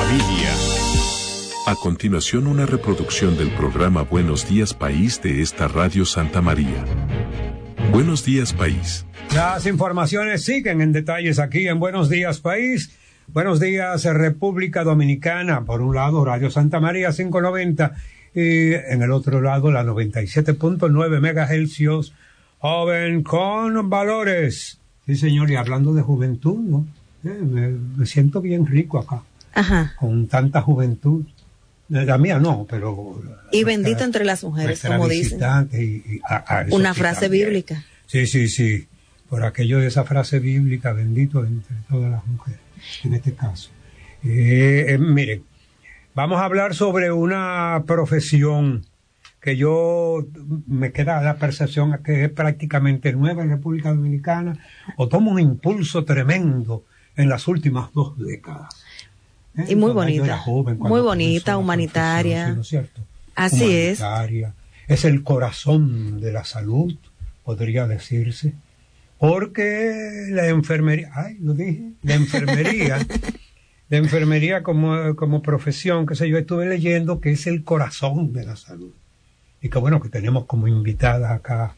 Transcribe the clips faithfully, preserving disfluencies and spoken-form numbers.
familia. A continuación, una reproducción del programa Buenos Días País de esta Radio Santa María. Buenos Días País. Las informaciones siguen en detalles aquí en Buenos Días País. Buenos días República Dominicana. Por un lado, Radio Santa María quinientos noventa y en el otro lado la noventa y siete punto nueve megahercios. Joven con valores. Sí, señor, y hablando de juventud, ¿no? Eh, me, me siento bien rico acá. Ajá. Con tanta juventud. La mía no, pero... Y bendita entre las mujeres, como dicen. Y, y a, a Una frase también. bíblica. Sí, sí, sí. Por aquello de esa frase bíblica, bendito entre todas las mujeres, en este caso. Eh, eh, miren, vamos a hablar sobre una profesión que yo me queda la percepción que es prácticamente nueva en República Dominicana, o toma un impulso tremendo en las últimas dos décadas. ¿Eh? Y muy bonita, joven, muy bonita, humanitaria. ¿Sí, no es cierto? Así humanitaria. Es. Es el corazón de la salud, podría decirse, porque la enfermería, ay, lo dije, la enfermería, la enfermería como, como profesión, que sé yo, estuve leyendo que es el corazón de la salud. Y que bueno, que tenemos como invitada acá.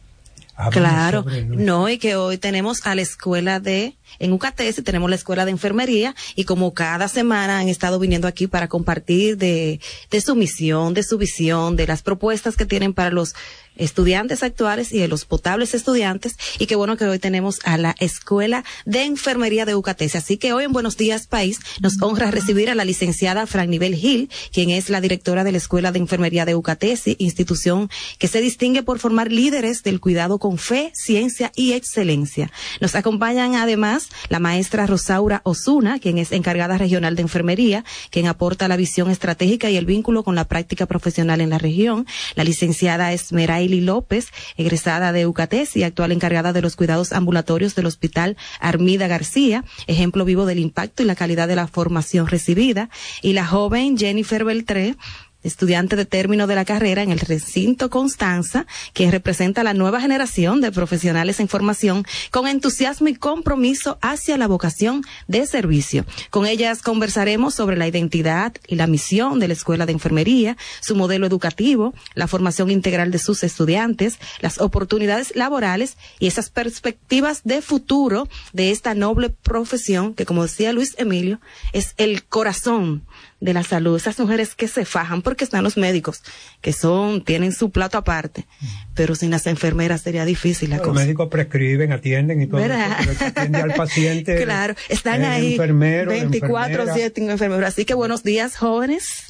Claro, no, y que hoy tenemos a la escuela de, en U C A T E S tenemos la escuela de enfermería, y como cada semana han estado viniendo aquí para compartir de, de su misión, de su visión, de las propuestas que tienen para los estudiantes actuales y de los potables estudiantes, y qué bueno que hoy tenemos a la Escuela de Enfermería de U C A T E S. Así que hoy en Buenos Días País nos honra recibir a la licenciada Franibel Gil, quien es la directora de la Escuela de Enfermería de U C A T E S, institución que se distingue por formar líderes del cuidado con fe, ciencia y excelencia. Nos acompañan además la maestra Rosaura Osuna, quien es encargada regional de enfermería, quien aporta la visión estratégica y el vínculo con la práctica profesional en la región. La licenciada Esmeralda López, egresada de U C A T E S y actual encargada de los cuidados ambulatorios del Hospital Armida García, ejemplo vivo del impacto y la calidad de la formación recibida. Y la joven Jennifer Beltré, estudiante de término de la carrera en el recinto Constanza, que representa la nueva generación de profesionales en formación con entusiasmo y compromiso hacia la vocación de servicio. Con ellas conversaremos sobre la identidad y la misión de la Escuela de Enfermería, su modelo educativo, la formación integral de sus estudiantes, las oportunidades laborales y esas perspectivas de futuro de esta noble profesión que, como decía Luis Emilio, es el corazón de la salud. Esas mujeres que se fajan, porque están los médicos que son, tienen su plato aparte, pero sin las enfermeras sería difícil la los cosa. Los médicos prescriben, atienden y todo eso, pero el que atiende al paciente. Claro, están ahí veinticuatro siete enfermeros. Así que buenos días, jóvenes.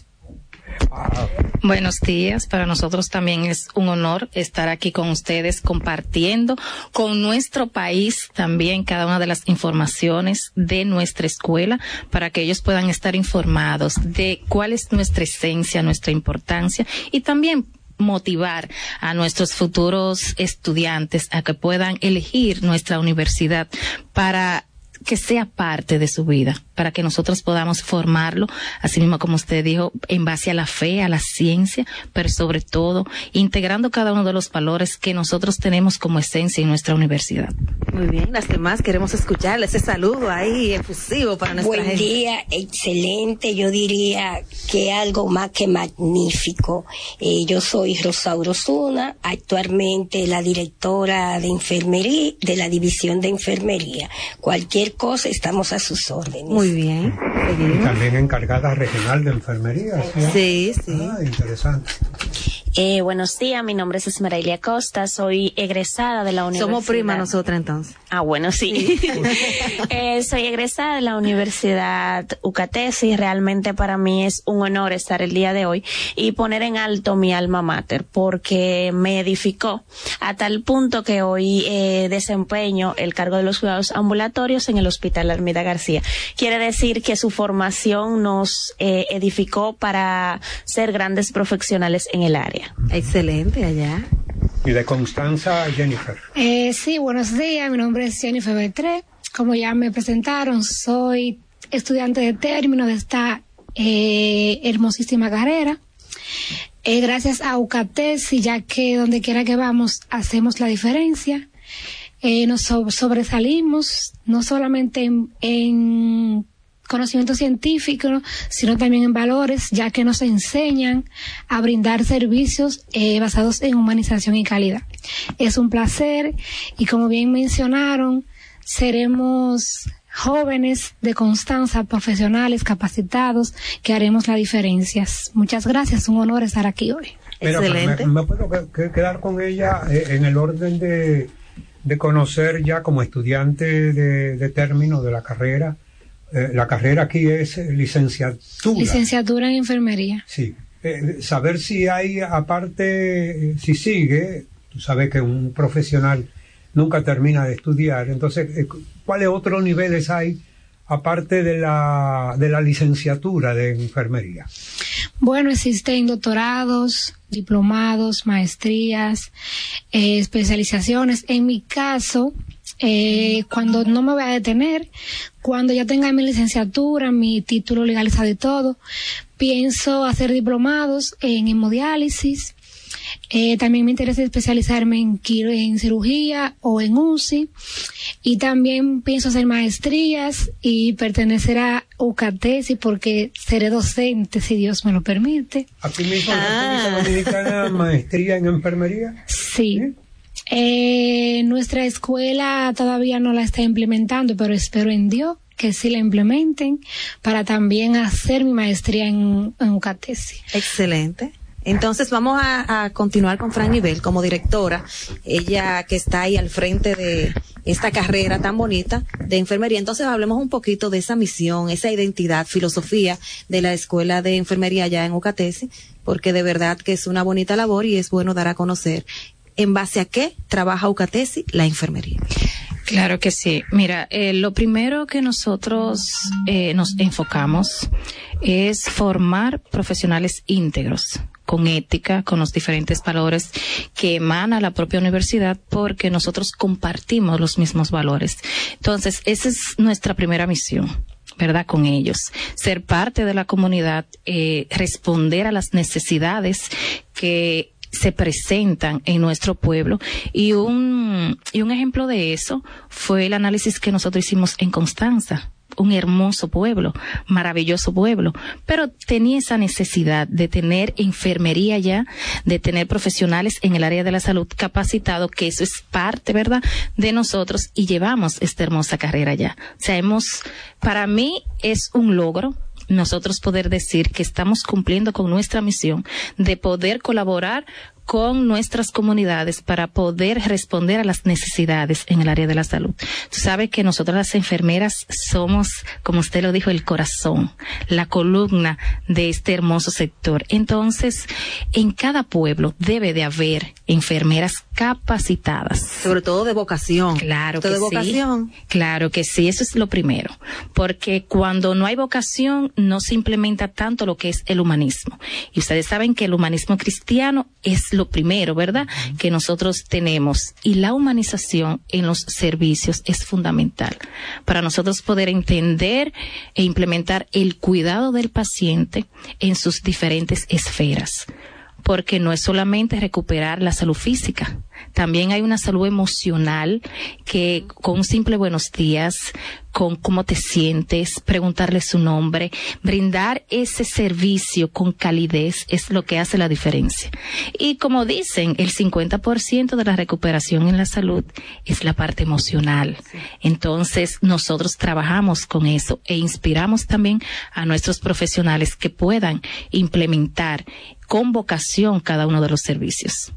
Wow. Buenos días, para nosotros también es un honor estar aquí con ustedes compartiendo con nuestro país también cada una de las informaciones de nuestra escuela para que ellos puedan estar informados de cuál es nuestra esencia, nuestra importancia y también motivar a nuestros futuros estudiantes a que puedan elegir nuestra universidad para que sea parte de su vida, para que nosotros podamos formarlo, así mismo como usted dijo, en base a la fe, a la ciencia, pero sobre todo integrando cada uno de los valores que nosotros tenemos como esencia en nuestra universidad. Muy bien, las demás queremos escucharle ese saludo ahí efusivo para nuestra Buen gente. Buen día, excelente, yo diría que algo más que magnífico. Eh, yo soy Rosaura Osuna, actualmente la directora de enfermería, de la división de enfermería. Cualquier cosa, estamos a sus órdenes. Muy bien. Y también encargada regional de enfermería. Sí, sí. sí. Ah, interesante. Eh, buenos días, mi nombre es Esmeralda Acosta, soy egresada de la universidad. Somos primas nosotras entonces. Ah, bueno, sí. sí. eh, soy egresada de la Universidad U C A T E S y realmente para mí es un honor estar el día de hoy y poner en alto mi alma mater porque me edificó a tal punto que hoy eh, desempeño el cargo de los cuidados ambulatorios en el Hospital Armida García. Quiere decir que su formación nos eh, edificó para ser grandes profesionales en el área. Excelente, allá. Y de Constanza, Jennifer. Eh, sí, buenos días, mi nombre es Jennifer Beltré. Como ya me presentaron, soy estudiante de término de esta eh, hermosísima carrera. Eh, gracias a U C A T E S, y ya que donde quiera que vamos hacemos la diferencia. Eh, nos so- sobresalimos, no solamente en, en conocimiento científico, sino también en valores, ya que nos enseñan a brindar servicios eh, basados en humanización y calidad. Es un placer y como bien mencionaron, seremos jóvenes de Constanza, profesionales, capacitados, que haremos la diferencia. Muchas gracias, un honor estar aquí hoy. Mira, excelente. Me, me puedo que, quedar con ella eh, en el orden de, de conocer ya como estudiante de, de término de la carrera. Eh, la carrera aquí es licenciatura. Licenciatura en enfermería. Sí. Eh, saber si hay, aparte, eh, si sigue, tú sabes que un profesional nunca termina de estudiar. Entonces, eh, ¿cuáles otros niveles hay aparte de la, de la licenciatura de enfermería? Bueno, existen doctorados, diplomados, maestrías, eh, especializaciones. En mi caso, eh, cuando no me voy a detener, cuando ya tenga mi licenciatura, mi título legalizado y todo, pienso hacer diplomados en hemodiálisis. Eh, también me interesa especializarme en, quiro, en cirugía o en U C I, y también pienso hacer maestrías y pertenecer a UCATESI porque seré docente si Dios me lo permite. ¿Aquí mismo en la República Dominicana maestría en enfermería? Sí. ¿Sí? Eh, nuestra escuela todavía no la está implementando, pero espero en Dios que sí la implementen para también hacer mi maestría en, en UCATESI. Excelente. Entonces vamos a, a continuar con Fran Nivel como directora, ella que está ahí al frente de esta carrera tan bonita de enfermería. Entonces hablemos un poquito de esa misión, esa identidad, filosofía de la Escuela de Enfermería allá en UCATESI, porque de verdad que es una bonita labor y es bueno dar a conocer en base a qué trabaja UCATESI la enfermería. Claro que sí. Mira, eh, lo primero que nosotros eh, nos enfocamos es formar profesionales íntegros, con ética, con los diferentes valores que emana la propia universidad, porque nosotros compartimos los mismos valores. Entonces, esa es nuestra primera misión, ¿verdad? Con ellos. Ser parte de la comunidad, eh, responder a las necesidades que se presentan en nuestro pueblo, y un, y un ejemplo de eso fue el análisis que nosotros hicimos en Constanza. Un hermoso pueblo, maravilloso pueblo, pero tenía esa necesidad de tener enfermería ya, de tener profesionales en el área de la salud capacitados, que eso es parte, ¿verdad?, de nosotros, y llevamos esta hermosa carrera ya. O sea, hemos, para mí es un logro nosotros poder decir que estamos cumpliendo con nuestra misión de poder colaborar con nuestras comunidades para poder responder a las necesidades en el área de la salud. Tú sabes que nosotros las enfermeras somos, como usted lo dijo, el corazón, la columna de este hermoso sector. Entonces, en cada pueblo debe de haber enfermeras capacitadas. Sobre todo de vocación. Claro que de sí. vocación. Claro que sí, eso es lo primero. Porque cuando no hay vocación, no se implementa tanto lo que es el humanismo. Y ustedes saben que el humanismo cristiano es lo primero, ¿verdad?, que nosotros tenemos. Y la humanización en los servicios es fundamental para nosotros poder entender e implementar el cuidado del paciente en sus diferentes esferas. Porque no es solamente recuperar la salud física, también hay una salud emocional que con un simple buenos días, con cómo te sientes, preguntarle su nombre, brindar ese servicio con calidez es lo que hace la diferencia. Y como dicen, el cincuenta por ciento de la recuperación en la salud es la parte emocional. Sí. Entonces, nosotros trabajamos con eso e inspiramos también a nuestros profesionales que puedan implementar con vocación cada uno de los servicios.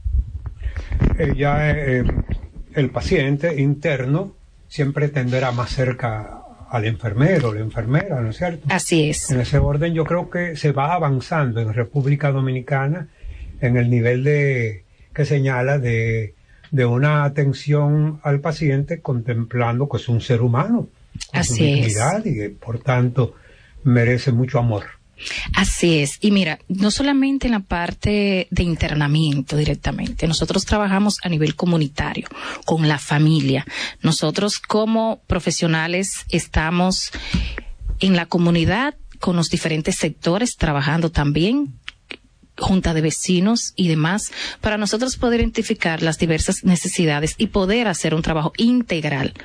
Eh, ya eh, el paciente interno siempre tenderá más cerca al enfermero, la enfermera, ¿no es cierto? Así es. En ese orden yo creo que se va avanzando en República Dominicana en el nivel de que señala de, de una atención al paciente contemplando que es un ser humano con Así su dignidad es. Y por tanto merece mucho amor. Así es. Y mira, no solamente en la parte de internamiento directamente, nosotros trabajamos a nivel comunitario, con la familia. Nosotros como profesionales estamos en la comunidad con los diferentes sectores trabajando también, junta de vecinos y demás, para nosotros poder identificar las diversas necesidades y poder hacer un trabajo integral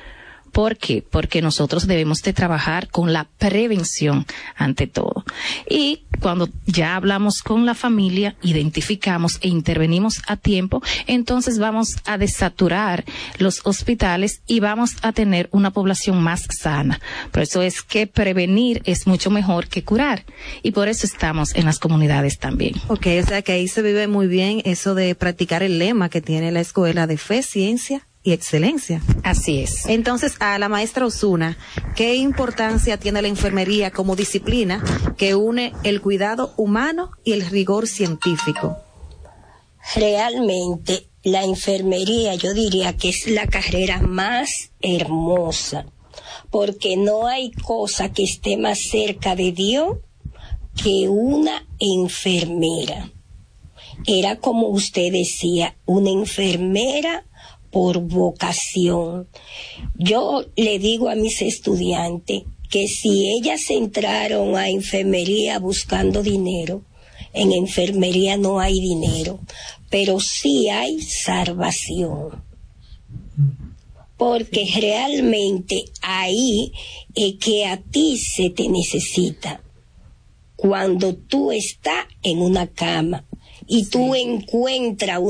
¿Por qué? Porque nosotros debemos de trabajar con la prevención ante todo. Y cuando ya hablamos con la familia, identificamos e intervenimos a tiempo, entonces vamos a desaturar los hospitales y vamos a tener una población más sana. Por eso es que prevenir es mucho mejor que curar. Y por eso estamos en las comunidades también. Ok, o sea que ahí se vive muy bien eso de practicar el lema que tiene la escuela de fe, ciencia y excelencia. Así es. Entonces, a la maestra Osuna, ¿qué importancia tiene la enfermería como disciplina que une el cuidado humano y el rigor científico? Realmente, la enfermería yo diría que es la carrera más hermosa, porque no hay cosa que esté más cerca de Dios que una enfermera. Era como usted decía, una enfermera por vocación. Yo le digo a mis estudiantes que si ellas entraron a enfermería buscando dinero, en enfermería no hay dinero, pero sí hay salvación. Porque realmente ahí es que a ti se te necesita. Cuando tú estás en una cama y tú encuentras una